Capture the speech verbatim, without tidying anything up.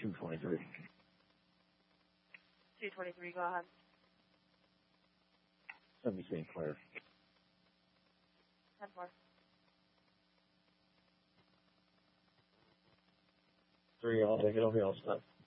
two twenty-three. two twenty-three, go ahead. Send me Saint Clair. ten four. Three, I'll take it over, I'll stop.